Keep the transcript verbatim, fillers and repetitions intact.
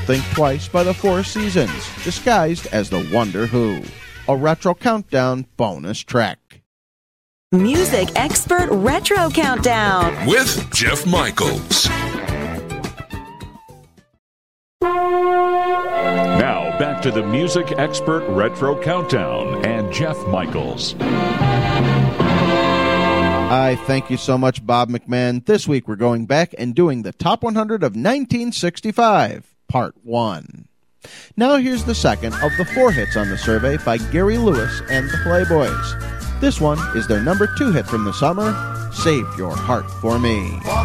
Think Twice by the Four Seasons, disguised as the Wonder Who. A Retro Countdown bonus track. Music Expert Retro Countdown with Jeff Michaels. Now back to the Music Expert Retro Countdown and Jeff Michaels. I thank you so much, Bob McMahon. This week we're going back and doing the Top one hundred of nineteen sixty-five, Part one. Now here's the second of the four hits on the survey by Gary Lewis and the Playboys. This one is their number two hit from the summer, Save Your Heart for Me.